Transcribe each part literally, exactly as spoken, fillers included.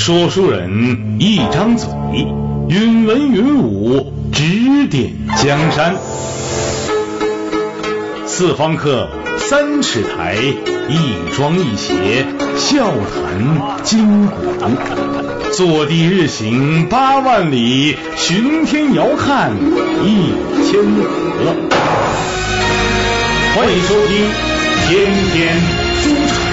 说书人一张嘴，云文云武，指点江山。四方客，三尺台，一庄一谐，笑谈今古。坐地日行八万里，巡天遥看一千河。欢迎收听天天书场。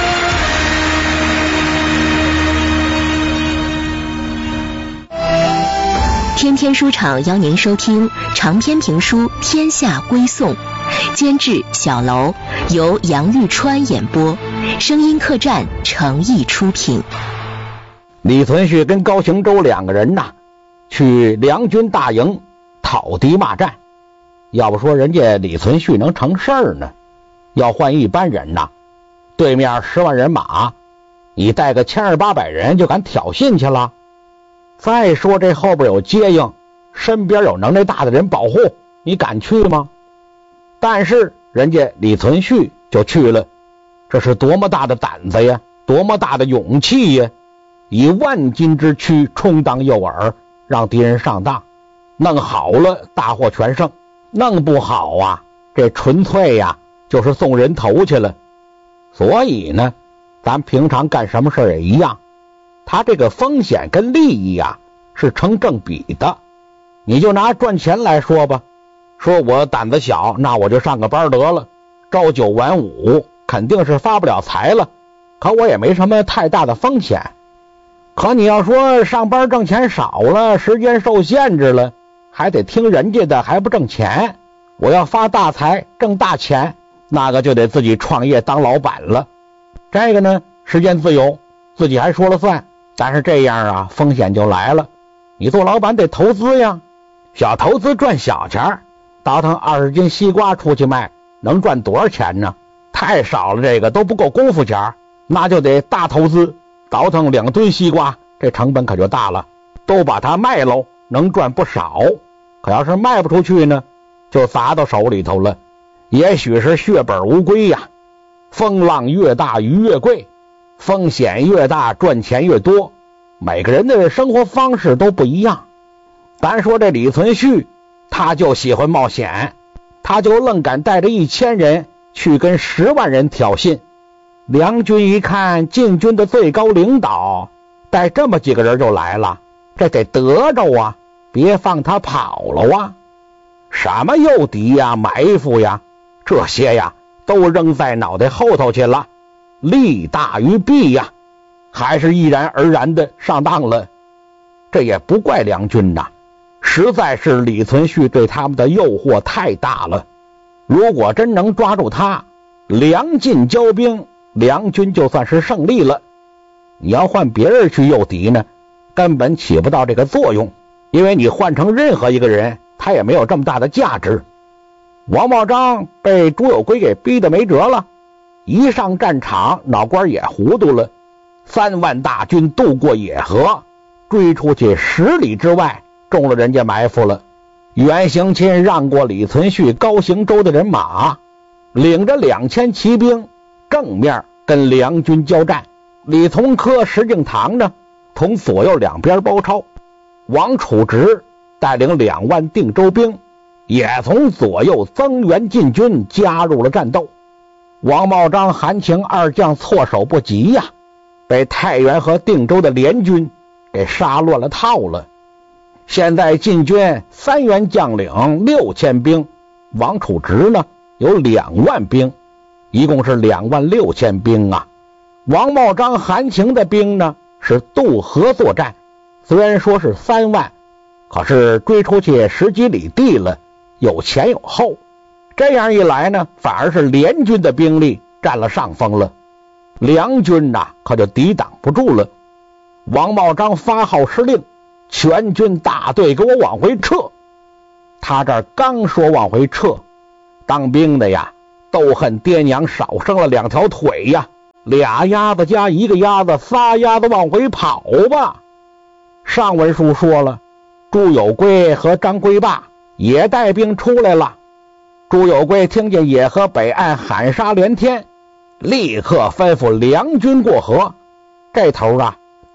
天天书场邀您收听长篇评书《天下归宋》，监制小楼，由杨玉川演播，声音客栈诚意出品。 李存勖跟高行周两个人呐，去梁军大营讨敌骂战。要不说人家李存勖能成事儿呢，要换一般人呐，对面十万人马，你带个千二八百人就敢挑衅去了？再说这后边有接应，身边有能耐大的人保护，你敢去吗？但是人家李存勖就去了，这是多么大的胆子呀，多么大的勇气呀！以万金之躯充当诱饵，让敌人上当，弄好了大获全胜，弄不好啊，这纯粹呀就是送人头去了。所以呢，咱平常干什么事也一样，他这个风险跟利益啊是成正比的。你就拿赚钱来说吧，说我胆子小，那我就上个班得了，朝九晚五，肯定是发不了财了，可我也没什么太大的风险。可你要说上班挣钱少了，时间受限制了，还得听人家的，还不挣钱。我要发大财挣大钱，那个就得自己创业当老板了。这个呢，时间自由，自己还说了算。但是这样啊，风险就来了。你做老板得投资呀，小投资赚小钱，倒腾二十斤西瓜出去卖，能赚多少钱呢？太少了，这个都不够功夫钱，那就得大投资，倒腾两吨西瓜，这成本可就大了，都把它卖喽，能赚不少。可要是卖不出去呢，就砸到手里头了，也许是血本无归呀。风浪越大鱼越贵，风险越大赚钱越多，每个人的生活方式都不一样。咱说这李存勖他就喜欢冒险，他就愣敢带着一千人去跟十万人挑衅。梁军一看晋军的最高领导带这么几个人就来了，这得得着啊，别放他跑了啊。什么诱敌呀埋伏呀，这些呀都扔在脑袋后头去了，利大于弊呀，还是毅然而然的上当了。这也不怪梁军呐，实在是李存勖对他们的诱惑太大了。如果真能抓住他，梁晋交兵，梁军就算是胜利了。你要换别人去诱敌呢，根本起不到这个作用，因为你换成任何一个人，他也没有这么大的价值。王茂章被朱有圭给逼得没辙了，一上战场脑瓜也糊涂了，三万大军渡过野河，追出去十里之外，中了人家埋伏了。袁行钦让过李存勖、高行周的人马，领着两千骑兵正面跟梁军交战。李从珂、石敬瑭呢，同左右两边包抄。王处直带领两万定州兵，也从左右增援晋军，加入了战斗。王茂章、韩情二将措手不及呀、啊，被太原和定州的联军给杀乱了套了。现在晋军三员将领六千兵，王处直呢有两万兵，一共是两万六千兵啊。王茂章、韩情的兵呢是渡河作战，虽然说是三万，可是追出去十几里地了，有前有后。这样一来呢，反而是联军的兵力占了上风了，梁军呐可就抵挡不住了。王茂章发号施令，全军大队给我往回撤。他这刚说往回撤，当兵的呀都恨爹娘少生了两条腿呀，俩鸭子加一个鸭子，仨鸭子往回跑吧。上文书说了，朱有圭和张圭霸也带兵出来了。朱有圭听见野河北岸喊杀连天，立刻吩咐梁军过河。这头啊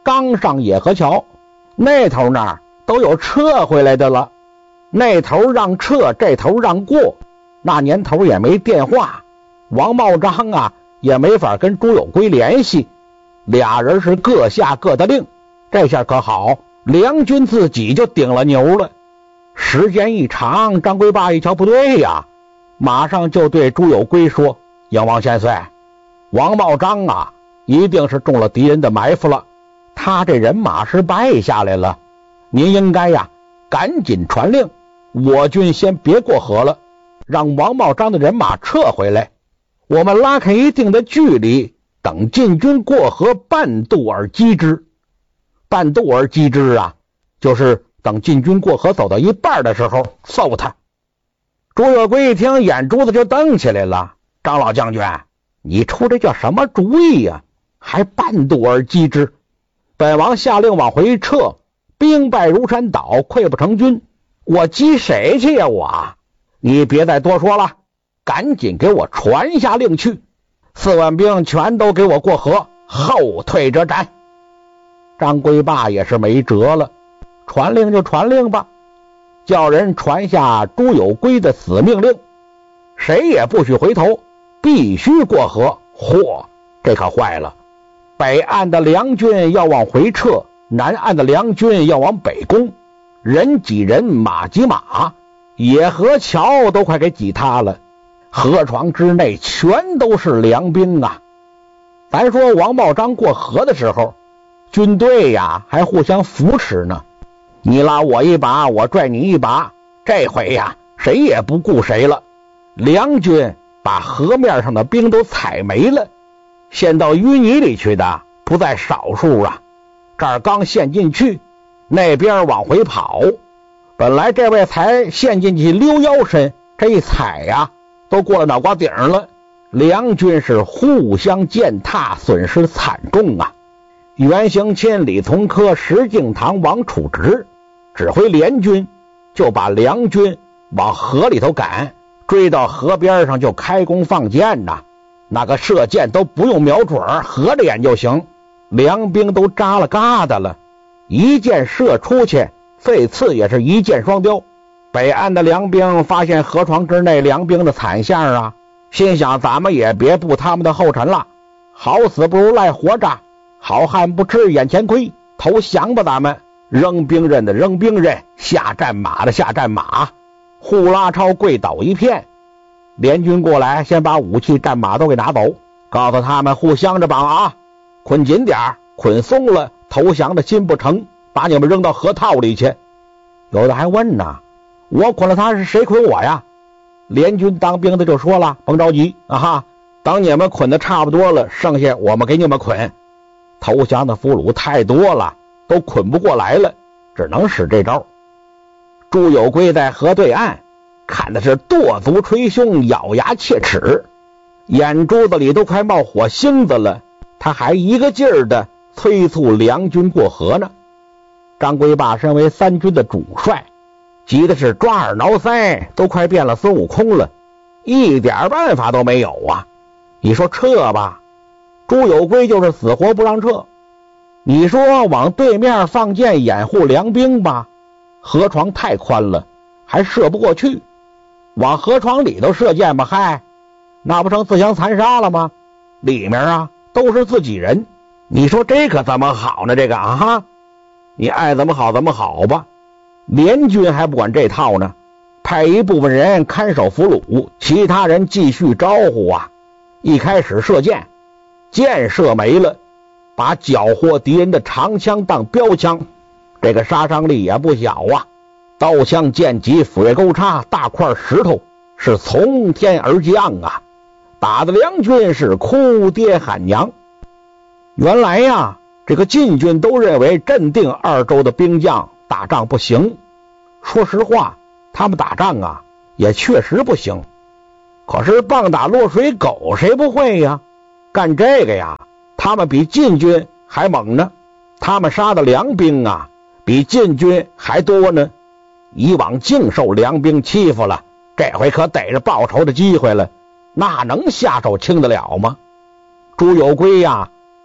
刚上野河桥，那头那儿都有撤回来的了，那头让撤，这头让过。那年头也没电话，王茂章啊也没法跟朱有圭联系，俩人是各下各的令。这下可好，梁军自己就顶了牛了。时间一长，张圭霸一瞧不对呀，马上就对朱有圭说：英王千岁，王茂章啊一定是中了敌人的埋伏了，他这人马是败下来了，您应该呀赶紧传令，我军先别过河了，让王茂章的人马撤回来，我们拉开一定的距离，等晋军过河半渡而击之。半渡而击之啊，就是等晋军过河走到一半的时候揍他。朱有圭一听，眼珠子就瞪起来了：张老将军，你出这叫什么主意呀、啊？还半渡而击之？本王下令往回撤，兵败如山倒，溃不成军，我击谁去呀？我，你别再多说了，赶紧给我传下令去，四万兵全都给我过河，后退者斩。张圭霸也是没辙了，传令就传令吧，叫人传下朱有圭的死命令，谁也不许回头，必须过河。嚯，这可坏了，北岸的梁军要往回撤，南岸的梁军要往北攻，人挤人，马挤马，野河桥都快给挤塌了，河床之内全都是梁兵啊。咱说王茂章过河的时候，军队呀还互相扶持呢，你拉我一把，我拽你一把，这回呀谁也不顾谁了。梁军把河面上的兵都踩没了，陷到淤泥里去的不在少数啊。这儿刚陷进去，那边往回跑，本来这位才陷进去溜腰深，这一踩呀都过了脑瓜顶了。梁军是互相践踏，损失惨重啊。袁行钦、李从珂、石敬瑭、王处直指挥联军，就把梁军往河里头赶，追到河边上就开弓放箭呐，那个射箭都不用瞄准，合着眼就行，梁兵都扎了疙瘩了，一箭射出去，费次也是一箭双雕。北岸的梁兵发现河床之内梁兵的惨相啊，心想咱们也别步他们的后尘了，好死不如赖活着，好汉不吃眼前亏，投降吧咱们，扔兵刃的扔兵刃，下战马的下战马，呼啦超跪倒一片。联军过来，先把武器战马都给拿走，告诉他们互相着绑啊，捆紧点，捆松了投降的心不成，把你们扔到河套里去。有的还问呢，我捆了他是谁捆我呀？联军当兵的就说了，甭着急啊哈，等你们捆的差不多了，剩下我们给你们捆。投降的俘虏太多了，都捆不过来了，只能使这招。朱有圭在河对岸看的是跺足捶胸，咬牙切齿，眼珠子里都快冒火星子了，他还一个劲儿的催促梁军过河呢。张圭霸身为三军的主帅，急的是抓耳挠腮，都快变了孙悟空了，一点办法都没有啊。你说撤吧，朱有圭就是死活不让撤，你说往对面放箭掩护梁兵吧，河床太宽了，还射不过去，往河床里头射箭吧，嗨，那不成自相残杀了吗？里面啊都是自己人，你说这可怎么好呢？这个啊哈，你爱怎么好怎么好吧。联军还不管这套呢，派一部分人看守俘虏，其他人继续招呼啊。一开始射箭，箭射没了，把缴获敌人的长枪当标枪，这个杀伤力也不小啊。刀枪剑戟斧钺钩叉，大块石头是从天而降啊，打的梁军是哭爹喊娘。原来呀，这个晋军都认为镇定二州的兵将打仗不行，说实话，他们打仗啊也确实不行，可是棒打落水狗谁不会呀？干这个呀，他们比晋军还猛呢，他们杀的梁兵啊比晋军还多呢。以往净受梁兵欺负了，这回可逮着报仇的机会了，那能下手轻得了吗？朱有圭呀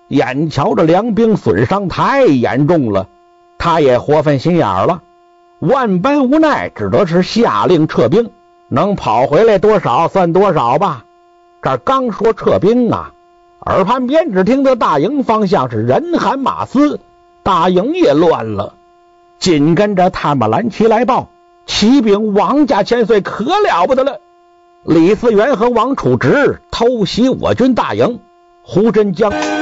眼瞧着梁兵损伤太严重了，他也活分心眼了，万般无奈，只得是下令撤兵，能跑回来多少算多少吧。这刚说撤兵啊，耳畔边只听得大营方向是人喊马嘶，大营也乱了。紧跟着探马蓝旗来报，启禀王家千岁，可了不得了！李嗣源和王处直偷袭我军大营，胡真将